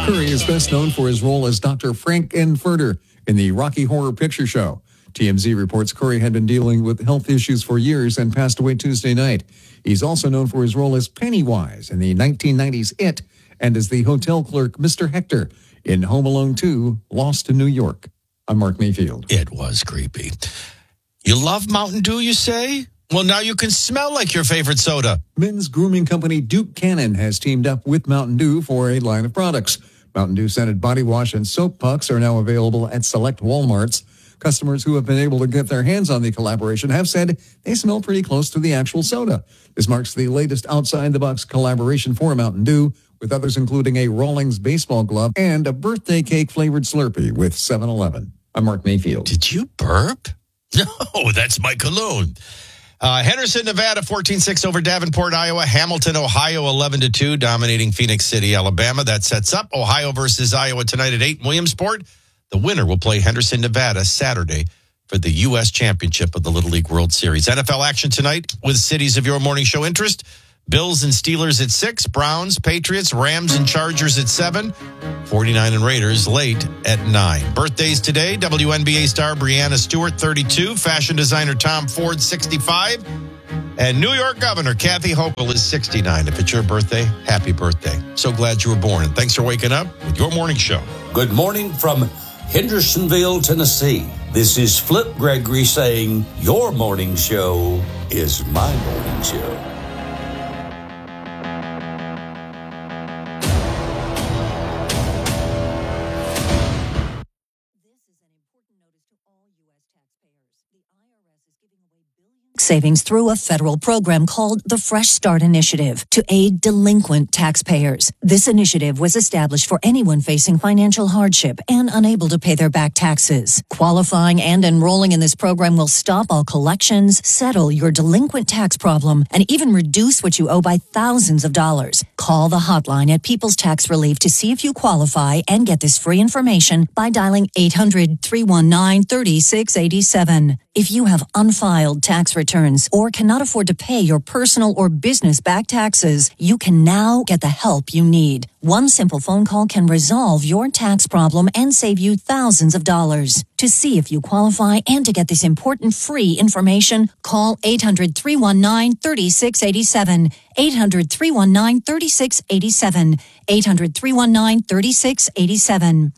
Curry is best known for his role as Dr. Frank-N-Furter in the Rocky Horror Picture Show. TMZ reports Curry had been dealing with health issues for years and passed away Tuesday night. He's also known for his role as Pennywise in the 1990s It and as the hotel clerk Mr. Hector in Home Alone 2, Lost in New York. I'm Mark Mayfield. It was creepy. You love Mountain Dew, you say? Well, now you can smell like your favorite soda. Men's grooming company Duke Cannon has teamed up with Mountain Dew for a line of products. Mountain Dew scented body wash and soap pucks are now available at select Walmarts. Customers who have been able to get their hands on the collaboration have said they smell pretty close to the actual soda. This marks the latest outside-the-box collaboration for Mountain Dew, with others including a Rawlings baseball glove and a birthday cake-flavored Slurpee with 7-Eleven. I'm Mark Mayfield. Did you burp? No, that's my cologne. Henderson, Nevada, 14-6 over Davenport, Iowa. Hamilton, Ohio, 11-2, dominating Phoenix City, Alabama. That sets up Ohio versus Iowa tonight at 8 in Williamsport. The winner will play Henderson, Nevada, Saturday for the U.S. Championship of the Little League World Series. NFL action tonight with cities of your morning show interest. Bills and Steelers at 6, Browns, Patriots, Rams and Chargers at 7, 49 and Raiders late at 9. Birthdays today, WNBA star Breanna Stewart, 32, fashion designer Tom Ford, 65, and New York Governor Kathy Hochul is 69. If it's your birthday, happy birthday. So glad you were born, and thanks for waking up with your morning show. Good morning from Hendersonville, Tennessee. This is Flip Gregory saying your morning show is my morning show. Savings through a federal program called the Fresh Start Initiative to aid delinquent taxpayers. This initiative was established for anyone facing financial hardship and unable to pay their back taxes. Qualifying and enrolling in this program will stop all collections, settle your delinquent tax problem, and even reduce what you owe by thousands of dollars. Call the hotline at People's Tax Relief to see if you qualify and get this free information by dialing 800-319-3687. If you have unfiled tax returns or cannot afford to pay your personal or business back taxes, you can now get the help you need. One simple phone call can resolve your tax problem and save you thousands of dollars. To see if you qualify and to get this important free information, call 800-319-3687. 800-319-3687. 800-319-3687.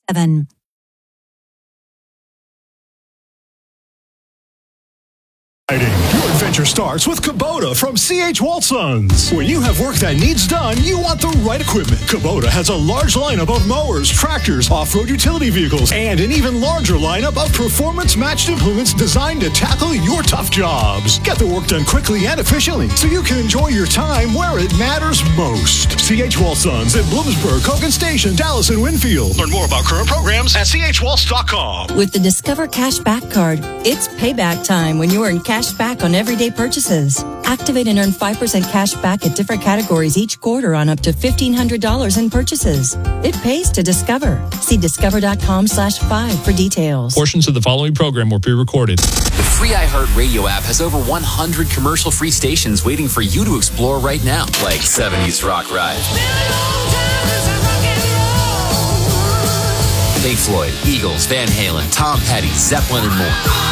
Your adventure starts with Kubota from C.H. Waltons. When you have work that needs done, you want the right equipment. Kubota has a large lineup of mowers, tractors, off-road utility vehicles, and an even larger lineup of performance-matched implements designed to tackle your tough jobs. Get the work done quickly and efficiently so you can enjoy your time where it matters most. C.H. Waltons at Bloomsburg, Hogan Station, Dallas, and Winfield. Learn more about current programs at chwaltz.com. With the Discover Cashback Card, it's payback time when you earn cash back on everyday purchases. Activate and earn 5% cash back at different categories each quarter on up to $1,500 in purchases. It pays to Discover. See discover.com/5 for details. Portions of the following program were pre-recorded. The free iHeartRadio app has over 100 commercial-free stations waiting for you to explore right now, like 70s Rock Ride, Pink Floyd, Eagles, Van Halen, Tom Petty, Zeppelin, and more.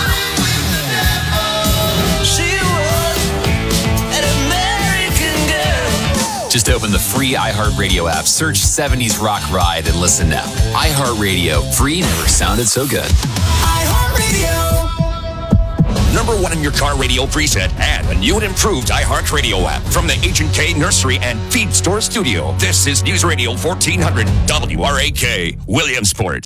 Just open the free iHeartRadio app, search 70s Rock Ride, and listen now. iHeartRadio, free never sounded so good. iHeartRadio. #1 in your car radio preset and a new and improved iHeartRadio app from the H&K Nursery and Feed Store Studio. This is News Radio 1400 WRAK, Williamsport.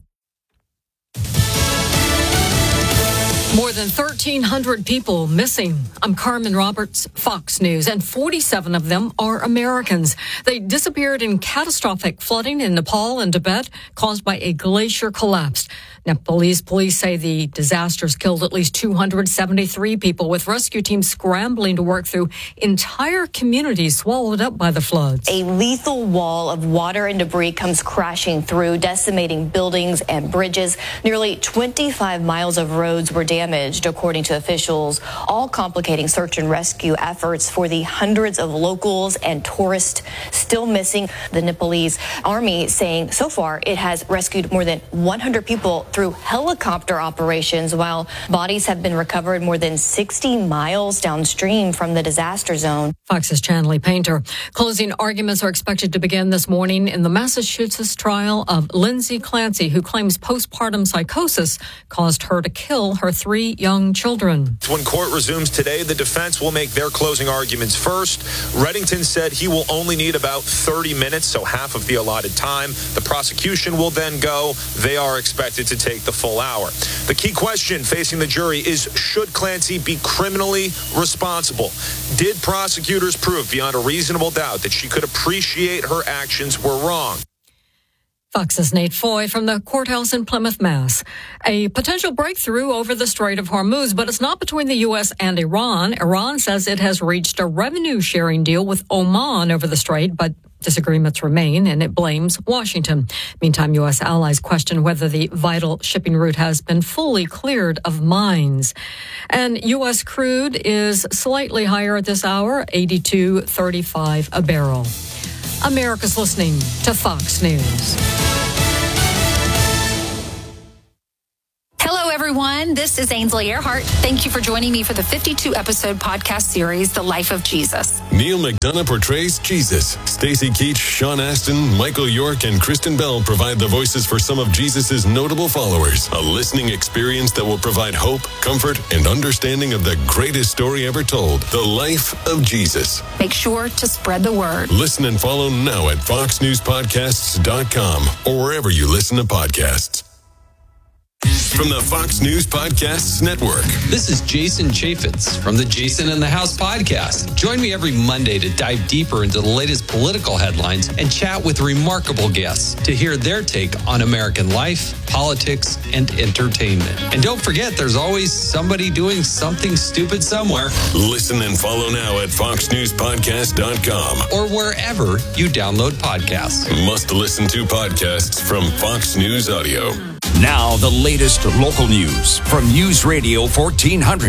More than 1,300 people missing. I'm Carmen Roberts, Fox News, and 47 of them are Americans. They disappeared in catastrophic flooding in Nepal and Tibet caused by a glacier collapse. Nepalese police say the disasters killed at least 273 people, with rescue teams scrambling to work through entire communities swallowed up by the floods. A lethal wall of water and debris comes crashing through, decimating buildings and bridges. Nearly 25 miles of roads were damaged. damaged, according to officials, all complicating search and rescue efforts for the hundreds of locals and tourists still missing. The Nepalese army saying so far it has rescued more than 100 people through helicopter operations, while bodies have been recovered more than 60 miles downstream from the disaster zone. Fox's Chanley Painter. Closing arguments are expected to begin this morning in the Massachusetts trial of Lindsay Clancy, who claims postpartum psychosis caused her to kill her 3 young children. When court resumes today, the defense will make their closing arguments first. Reddington said he will only need about 30 minutes, so half of the allotted time. The prosecution will then go. They are expected to take the full hour. The key question facing the jury is, should Clancy be criminally responsible? Did prosecutors prove beyond a reasonable doubt that she could appreciate her actions were wrong? Fox's Nate Foy from the courthouse in Plymouth, Mass. A potential breakthrough over the Strait of Hormuz, but it's not between the U.S. and Iran. Iran says it has reached a revenue-sharing deal with Oman over the strait, but disagreements remain, and it blames Washington. Meantime, U.S. allies question whether the vital shipping route has been fully cleared of mines. And U.S. crude is slightly higher at this hour, $82.35 a barrel. America's listening to Fox News. Hello, everyone. This is Ainsley Earhart. Thank you for joining me for the 52-episode podcast series, The Life of Jesus. Neil McDonough portrays Jesus. Stacey Keach, Sean Astin, Michael York, and Kristen Bell provide the voices for some of Jesus' notable followers. A listening experience that will provide hope, comfort, and understanding of the greatest story ever told, The Life of Jesus. Make sure to spread the word. Listen and follow now at foxnewspodcasts.com or wherever you listen to podcasts. From the Fox News Podcasts Network. This is Jason Chaffetz from the Jason in the House podcast. Join me every Monday to dive deeper into the latest political headlines and chat with remarkable guests to hear their take on American life, politics, and entertainment. And don't forget, there's always somebody doing something stupid somewhere. Listen and follow now at foxnewspodcast.com or wherever you download podcasts. Must listen to podcasts from Fox News Audio. Now, the latest local news from News Radio 1400.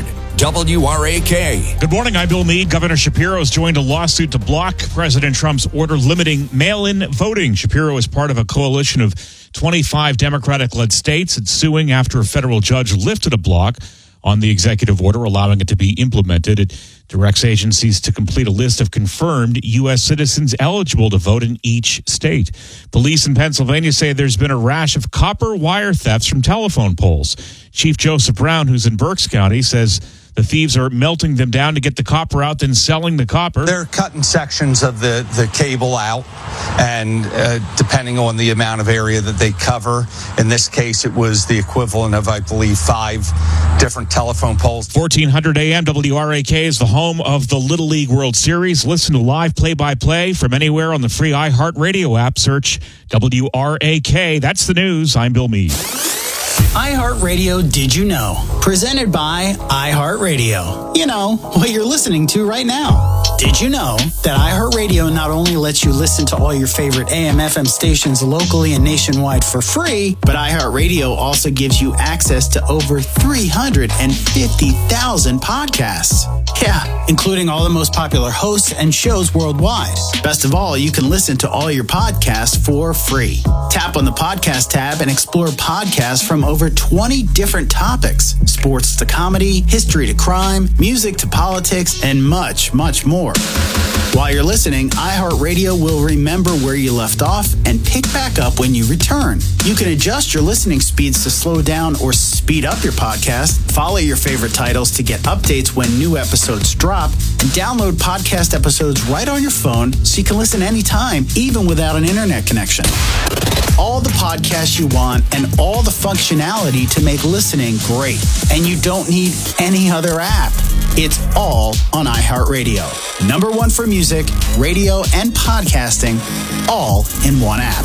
WRAK. Good morning. I'm Bill Meade. Governor Shapiro has joined a lawsuit to block President Trump's order limiting mail-in voting. Shapiro is part of a coalition of 25 Democratic-led states. It's suing after a federal judge lifted a block on the executive order, allowing it to be implemented. It directs agencies to complete a list of confirmed U.S. citizens eligible to vote in each state. Police in Pennsylvania say there's been a rash of copper wire thefts from telephone poles. Chief Joseph Brown, who's in Berks County, says the thieves are melting them down to get the copper out, then selling the copper. They're cutting sections of the cable out, and depending on the amount of area that they cover, in this case, it was the equivalent of, I believe, 5 different telephone poles. 1400 AM, WRAK is the home of the Little League World Series. Listen to live play-by-play from anywhere on the free iHeartRadio app. Search WRAK. That's the news. I'm Bill Meade. iHeartRadio Did You Know? Presented by iHeartRadio. You know, what you're listening to right now. Did you know that iHeartRadio not only lets you listen to all your favorite AM/FM stations locally and nationwide for free, but iHeartRadio also gives you access to over 350,000 podcasts. Yeah, including all the most popular hosts and shows worldwide. Best of all, you can listen to all your podcasts for free. Tap on the podcast tab and explore podcasts from over 20 different topics. Sports to comedy, history to crime, music to politics, and much, much more. While you're listening, iHeartRadio will remember where you left off and pick back up when you return. You can adjust your listening speeds to slow down or speed up your podcast, follow your favorite titles to get updates when new episodes drop, and download podcast episodes right on your phone so you can listen anytime, even without an internet connection. All the podcasts you want and all the functionality to make listening great. And you don't need any other app. It's all on iHeartRadio. #1 for music, radio, and podcasting, all in one app.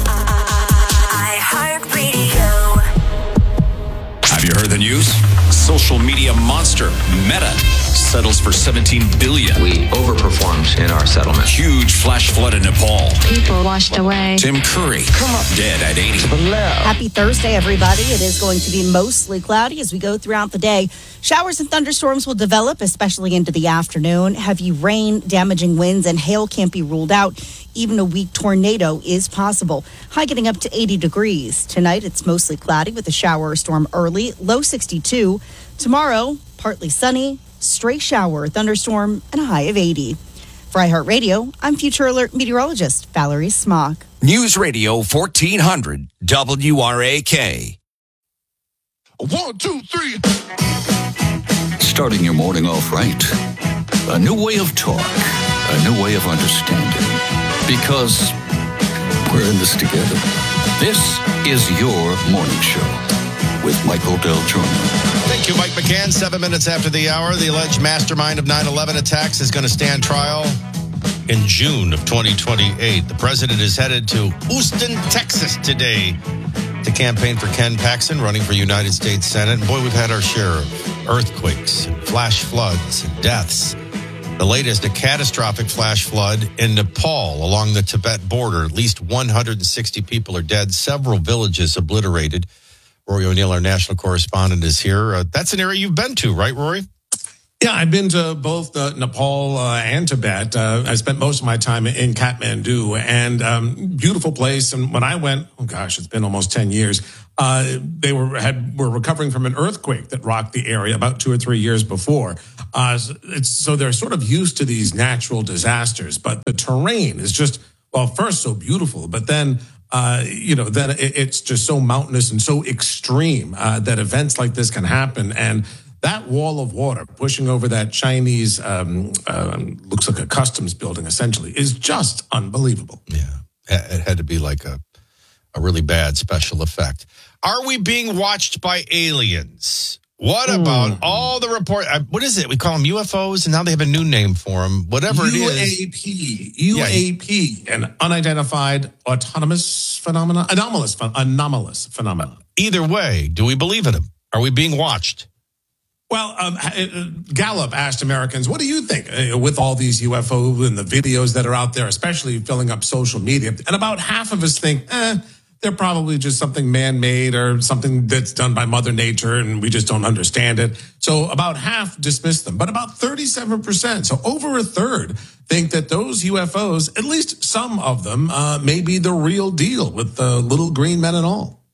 iHeartRadio. Have you heard the news? Social media monster Meta settles for $17 billion. We overperformed in our settlement. Huge flash flood in Nepal. People washed away. Tim Curry, dead at 80. Happy Thursday, everybody. It is going to be mostly cloudy as we go throughout the day. Showers and thunderstorms will develop, especially into the afternoon. Heavy rain, damaging winds, and hail can't be ruled out. Even a weak tornado is possible. High getting up to 80 degrees. Tonight, it's mostly cloudy with a shower or storm early, low 62. Tomorrow, partly sunny, stray shower, thunderstorm, and a high of 80. For iHeartRadio, I'm Future Alert meteorologist Valerie Smock. News Radio 1400 WRAK. 1, 2, 3. Starting your morning off right. A new way of talk. A new way of understanding. Because we're in this together. This is your morning show with Michael Del Giorno. Thank you, Mike McCann. 7 minutes after the hour, the alleged mastermind of 9/11 attacks is going to stand trial in June of 2028. The president is headed to Houston, Texas today to campaign for Ken Paxton, running for United States Senate. And boy, we've had our share of earthquakes, and flash floods, and deaths. The latest, a catastrophic flash flood in Nepal along the Tibet border. At least 160 people are dead, several villages obliterated. Rory O'Neill, our national correspondent, is here. That's an area you've been to, right, Rory? Yeah, I've been to both Nepal and Tibet. I spent most of my time in Kathmandu, and beautiful place. And when I went, oh gosh, it's been almost 10 years. They were recovering from an earthquake that rocked the area about 2 or 3 years before. So they're sort of used to these natural disasters, but the terrain is just, well, first so beautiful, but then then it's just so mountainous and so extreme that events like this can happen. And that wall of water pushing over that Chinese, looks like a customs building, essentially, is just unbelievable. Yeah, it had to be like a really bad special effect. Are we being watched by aliens? What about all the report? What is it? We call them UFOs, and now they have a new name for them. Whatever it is. UAP, an unidentified anomalous phenomenon. Either way, do we believe in them? Are we being watched? Well, Gallup asked Americans, what do you think with all these UFO and the videos that are out there, especially filling up social media? And about half of us think, they're probably just something man-made or something that's done by Mother Nature and we just don't understand it. So about half dismiss them, but about 37%, so over a third, think that those UFOs, at least some of them, may be the real deal with the little green men and all.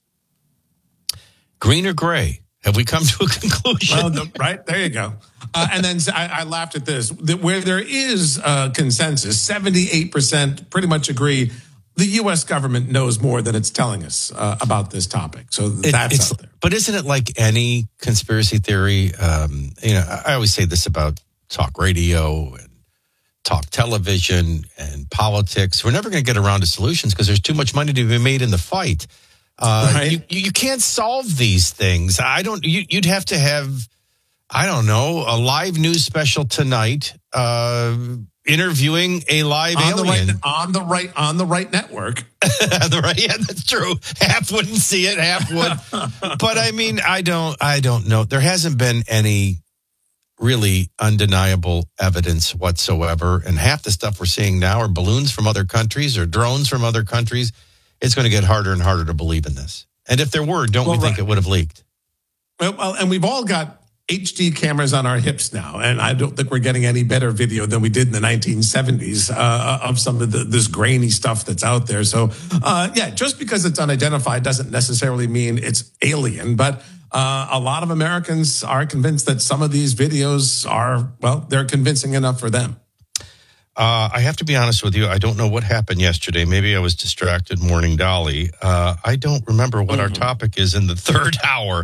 Green or gray? Have we come to a conclusion? Well, right, there you go. And then I laughed at this. Where there is consensus, 78% pretty much agree the U.S. government knows more than it's telling us about this topic. So that's out there. But isn't it like any conspiracy theory? I always say this about talk radio and talk television and politics. We're never going to get around to solutions because there's too much money to be made in the fight. Right. You can't solve these things. You'd have to have, I don't know, a live news special tonight, interviewing a live alien on the right network. Yeah, that's true. Half wouldn't see it, half would. But I mean, I don't know. There hasn't been any really undeniable evidence whatsoever, and half the stuff we're seeing now are balloons from other countries or drones from other countries. It's going to get harder and harder to believe in this. And if there were, don't we think it would have leaked? Well, and we've all got HD cameras on our hips now, and I don't think we're getting any better video than we did in the 1970s of some of this grainy stuff that's out there. So, just because it's unidentified doesn't necessarily mean it's alien, but a lot of Americans are convinced that some of these videos are, they're convincing enough for them. I have to be honest with you. I don't know what happened yesterday. Maybe I was distracted morning Dolly. I don't remember what our topic is in the third hour.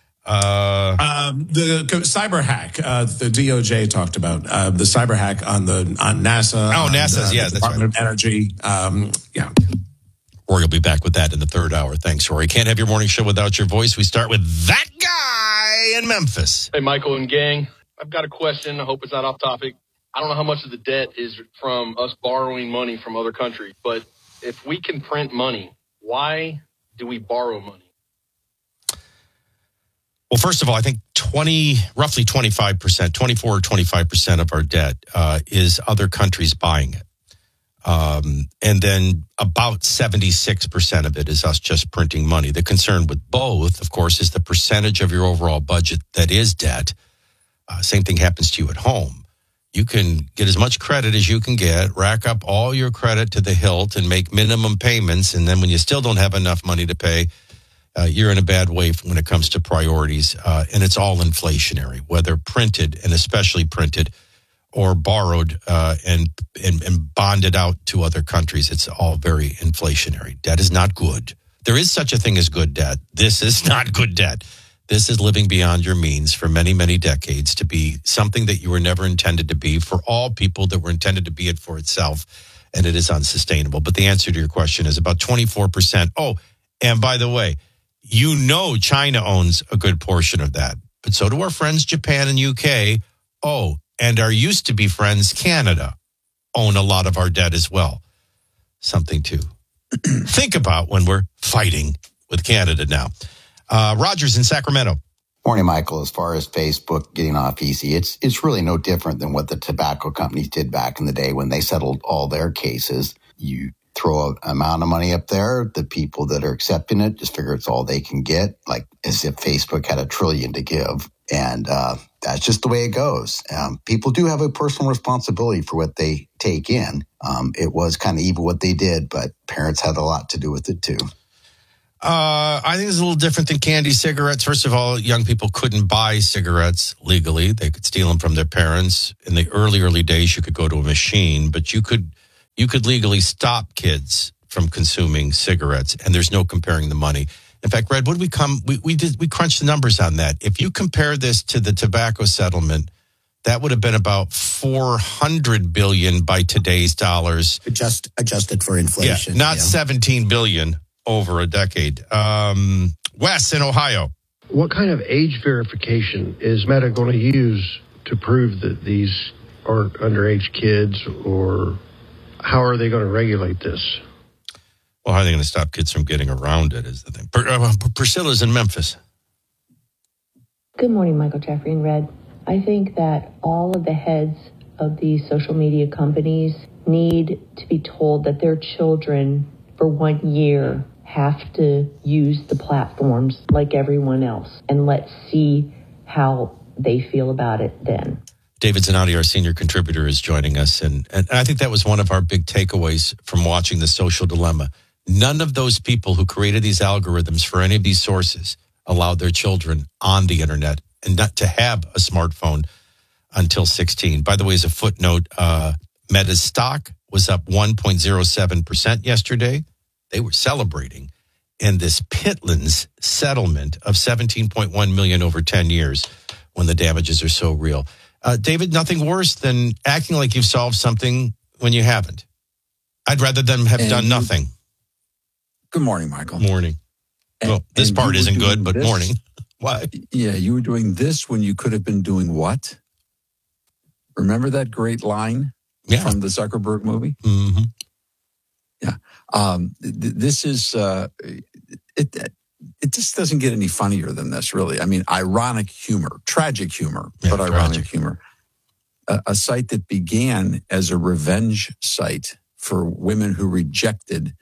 The cyber hack, the DOJ talked about the cyber hack on NASA. Oh, NASA's, the Department of Energy. Rory will be back with that in the third hour. Thanks, Rory. Can't have your morning show without your voice. We start with that guy in Memphis. Hey, Michael and gang. I've got a question. I hope it's not off topic. I don't know how much of the debt is from us borrowing money from other countries, but if we can print money, why do we borrow money? Well, first of all, I think roughly 25%, 24 or 25% of our debt is other countries buying it. And then about 76% of it is us just printing money. The concern with both, of course, is the percentage of your overall budget that is debt. Same thing happens to you at home. You can get as much credit as you can get, rack up all your credit to the hilt and make minimum payments. And then when you still don't have enough money to pay, you're in a bad way when it comes to priorities. And it's all inflationary, whether printed and especially printed or borrowed and bonded out to other countries. It's all very inflationary. Debt is not good. There is such a thing as good debt. This is not good debt. This is living beyond your means for many, many decades to be something that you were never intended to be for all people that were intended to be it for itself. And it is unsustainable. But the answer to your question is about 24%. Oh, and by the way, you know China owns a good portion of that. But so do our friends Japan and UK. Oh, and our used to be friends Canada own a lot of our debt as well. Something to think about when we're fighting with Canada now. Rogers in Sacramento. Morning, Michael. As far as Facebook getting off easy, it's really no different than what the tobacco companies did back in the day when they settled all their cases. You throw an amount of money up there. The people that are accepting it just figure it's all they can get, like as if Facebook had $1 trillion to give. And that's just the way it goes. People do have a personal responsibility for what they take in. It was kind of evil what they did, but parents had a lot to do with it too. I think it's a little different than candy cigarettes. First of all, young people couldn't buy cigarettes legally. They could steal them from their parents. In the early days, you could go to a machine, but you could legally stop kids from consuming cigarettes, and there's no comparing the money. In fact, Red, we crunched the numbers on that. If you compare this to the tobacco settlement, that would have been about $400 billion by today's dollars. Adjusted for inflation. Yeah, not $17 billion over a decade. Wes in Ohio. What kind of age verification is Meta going to use to prove that these aren't underage kids, or how are they going to regulate this? Well, how are they going to stop kids from getting around it is the thing. Priscilla's in Memphis. Good morning, Michael, Jeffrey, and Red. I think that all of the heads of these social media companies need to be told that their children for 1 year have to use the platforms like everyone else, and let's see how they feel about it then. David Zanotti, our senior contributor, is joining us. And I think that was one of our big takeaways from watching The Social Dilemma. None of those people who created these algorithms for any of these sources allowed their children on the internet and not to have a smartphone until 16. By the way, as a footnote, Meta's stock was up 1.07% yesterday. They were celebrating in this Pitlands settlement of $17.1 million over 10 years when the damages are so real. David, nothing worse than acting like you've solved something when you haven't. I'd rather them have done nothing. Good morning, Michael. Morning. Well, this part isn't good, but morning. Why? Yeah, you were doing this when you could have been doing what? Remember that great line from the Zuckerberg movie? Mm-hmm. Yeah. This is, it just doesn't get any funnier than this, really. I mean, ironic humor, tragic humor, but ironic humor. A site that began as a revenge site for women who rejected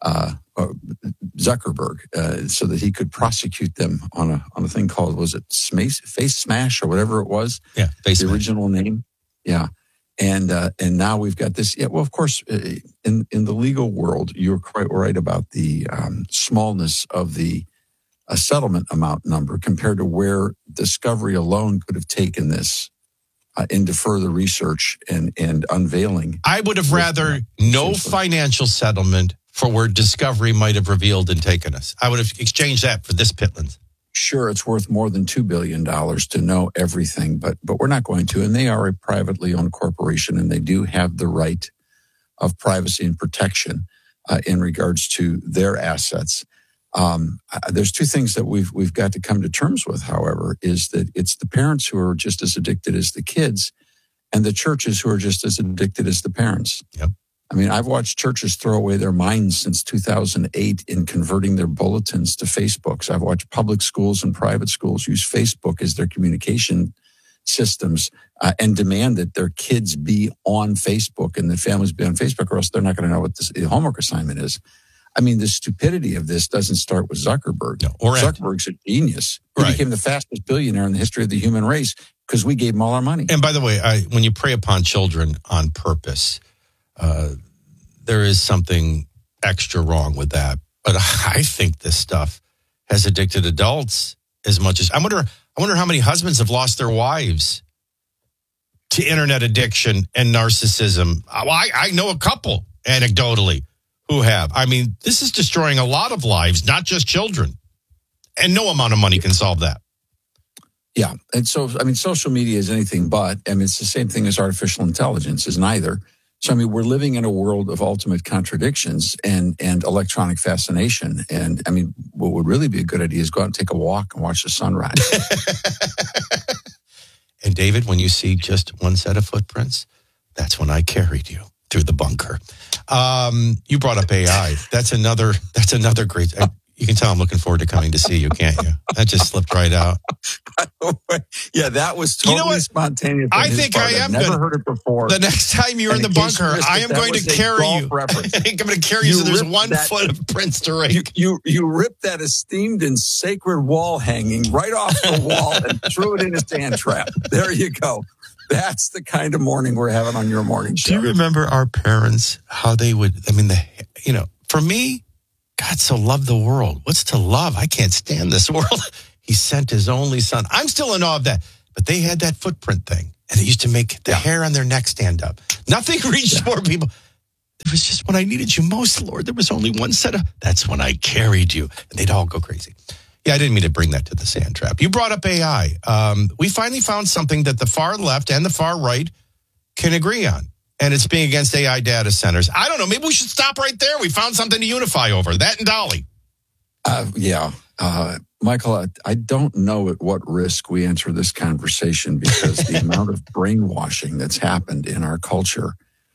Zuckerberg so that he could prosecute them on a thing called, was it Face Smash or whatever it was? Yeah, the original name. Yeah. And now we've got this. Yeah, well, of course, in the legal world, you're quite right about the smallness of the settlement amount number compared to where Discovery alone could have taken this into further research and unveiling. I would have rather no financial settlement for where Discovery might have revealed and taken us. I would have exchanged that for this Pitlands. Sure, it's worth more than $2 billion to know everything, but we're not going to. And they are a privately owned corporation, and they do have the right of privacy and protection in regards to their assets. There's two things that we've got to come to terms with, however, is that it's the parents who are just as addicted as the kids, and the churches who are just as addicted as the parents. Yep. I mean, I've watched churches throw away their minds since 2008 in converting their bulletins to Facebooks. I've watched public schools and private schools use Facebook as their communication systems and demand that their kids be on Facebook and that families be on Facebook, or else they're not going to know what the homework assignment is. I mean, the stupidity of this doesn't start with Zuckerberg. Zuckerberg's a genius. He became the fastest billionaire in the history of the human race because we gave him all our money. And by the way, when you prey upon children on purpose, there is something extra wrong with that. But I think this stuff has addicted adults as much as I wonder how many husbands have lost their wives to internet addiction and narcissism. I know a couple anecdotally who have. I mean, this is destroying a lot of lives, not just children. And no amount of money can solve that. Yeah. And so, I mean, social media is anything but. I mean, it's the same thing as artificial intelligence is neither. So, I mean, we're living in a world of ultimate contradictions and electronic fascination. And, I mean, what would really be a good idea is go out and take a walk and watch the sunrise. And, David, when you see just one set of footprints, that's when I carried you through the bunker. You brought up AI. That's another great... You can tell I'm looking forward to coming to see you, can't you? That just slipped right out. Yeah, that was totally spontaneous. I think I am. I've never heard it before. The next time you're in the bunker, I am going to carry you. I think I'm going to carry you so there's 1 foot of prints to rake. You ripped that esteemed and sacred wall hanging right off the wall and threw it in a sand trap. There you go. That's the kind of morning we're having on your morning show. Do you remember our parents, how they would, I mean, for me, God so loved the world. What's to love? I can't stand this world. He sent his only son. I'm still in awe of that. But they had that footprint thing. And it used to make the hair on their neck stand up. Nothing reached more people. It was just when I needed you most, Lord. There was only one set of... That's when I carried you. And they'd all go crazy. Yeah, I didn't mean to bring that to the sand trap. You brought up AI. We finally found something that the far left and the far right can agree on. And it's being against AI data centers. I don't know. Maybe we should stop right there. We found something to unify over. That and Dolly. Michael, I don't know at what risk we enter this conversation because the amount of brainwashing that's happened in our culture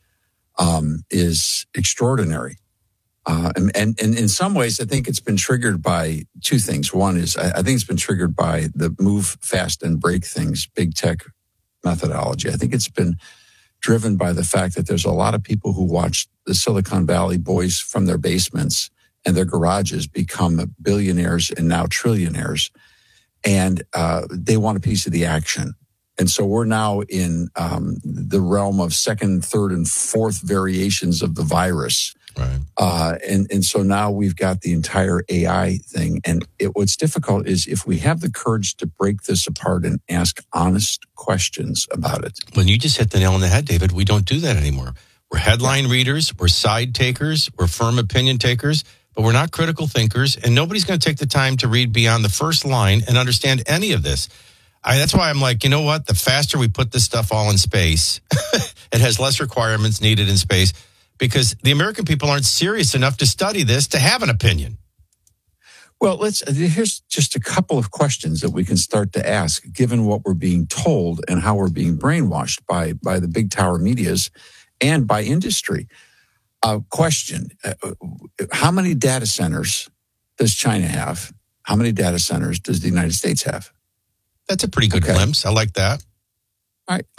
is extraordinary. And in some ways, I think it's been triggered by two things. One is I think it's been triggered by the move fast and break things, big tech methodology. I think it's been driven by the fact that there's a lot of people who watch the Silicon Valley boys from their basements and their garages become billionaires and now trillionaires. And they want a piece of the action. And so we're now in the realm of second, third, and fourth variations of the virus. Right. And so now we've got the entire AI thing. And what's difficult is if we have the courage to break this apart and ask honest questions about it. When you just hit the nail on the head, David, we don't do that anymore. We're headline readers, we're side takers, we're firm opinion takers, but we're not critical thinkers. And nobody's going to take the time to read beyond the first line and understand any of this. That's why I'm like, you know what? The faster we put this stuff all in space, it has less requirements needed in space. Because the American people aren't serious enough to study this to have an opinion. Well, here's just a couple of questions that we can start to ask, given what we're being told and how we're being brainwashed by the big tower medias and by industry. Question, how many data centers does China have? How many data centers does the United States have? That's a pretty good glimpse. I like that. All right.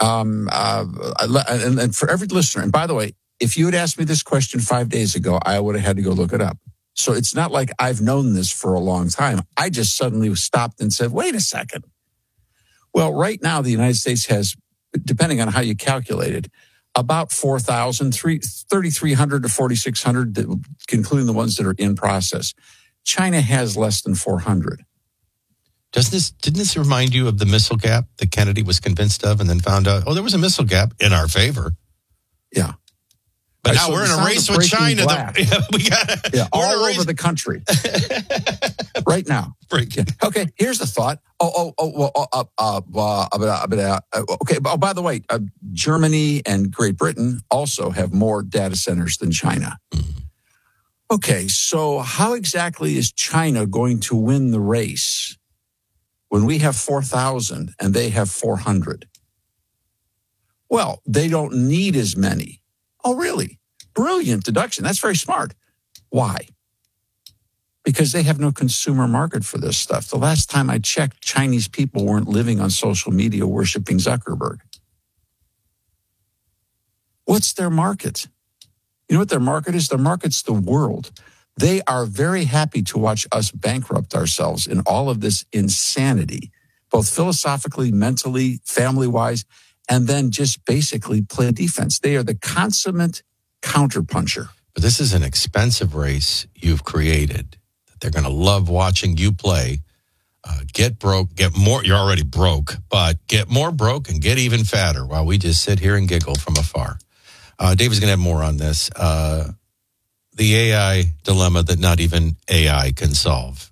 And for every listener, and by the way, if you had asked me this question 5 days ago, I would have had to go look it up. So it's not like I've known this for a long time. I just suddenly stopped and said, wait a second. Well, right now, the United States has, depending on how you calculate it, about 4,000, 3,300 to 4,600, including the ones that are in process. China has less than 400. Didn't this remind you of the missile gap that Kennedy was convinced of and then found out, there was a missile gap in our favor? Yeah. But now we're in a race with China. All over the country right now. Okay, here's the thought. Okay. Oh, by the way, Germany and Great Britain also have more data centers than China. Okay, so how exactly is China going to win the race when we have 4,000 and they have 400? Well, they don't need as many. Oh, really? brilliant deduction. That's very smart. Why? Because they have no consumer market for this stuff. The last time I checked, Chinese people weren't living on social media worshiping Zuckerberg. What's their market? You know what their market is? Their market's the world. They are very happy to watch us bankrupt ourselves in all of this insanity, both philosophically, mentally, family-wise, and then just basically play defense. They are the consummate counterpuncher. But this is an expensive race you've created. They're going to love watching you play. Get broke, get more. You're already broke, but get more broke and get even fatter while we just sit here and giggle from afar. Dave is going to have more on this. The AI dilemma that not even AI can solve.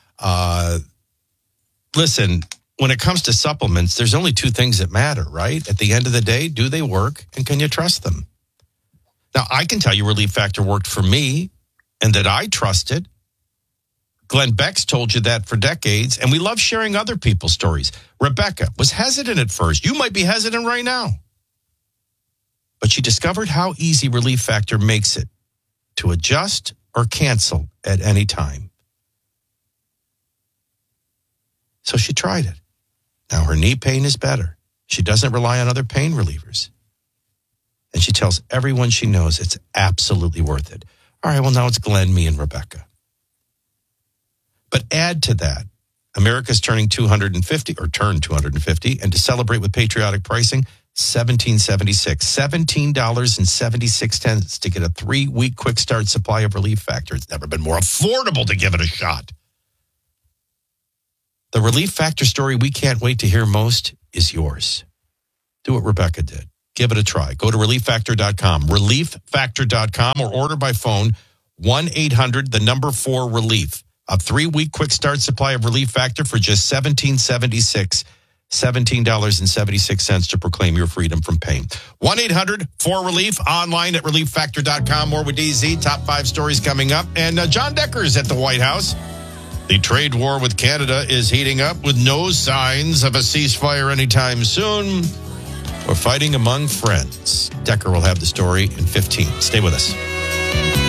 Listen, when it comes to supplements, there's only two things that matter, right? At the end of the day, do they work and can you trust them? Now, I can tell you Relief Factor worked for me and that I trust it. Glenn Beck's told you that for decades, and we love sharing other people's stories. Rebecca was hesitant at first. You might be hesitant right now. But she discovered how easy Relief Factor makes it to adjust or cancel at any time. So she tried it. Now her knee pain is better. She doesn't rely on other pain relievers. And she tells everyone she knows it's absolutely worth it. All right, well, now it's Glenn, me, and Rebecca. But add to that, America's turning 250, or turned 250, and to celebrate with patriotic pricing, $17.76 to get a 3-week quick start supply of Relief Factor. It's never been more affordable to give it a shot. The Relief Factor story we can't wait to hear most is yours. Do what Rebecca did. Give it a try. Go to ReliefFactor.com, ReliefFactor.com, or order by phone 1-800-4-RELIEF. A 3-week quick start supply of Relief Factor for just $17.76. $17.76 to proclaim your freedom from pain. 1-800-4-RELIEF, online at ReliefFactor.com. More with DZ. Top 5 stories coming up. And John Decker's at the White House. The trade war with Canada is heating up with no signs of a ceasefire anytime soon. We're fighting among friends. Decker will have the story in 15. Stay with us.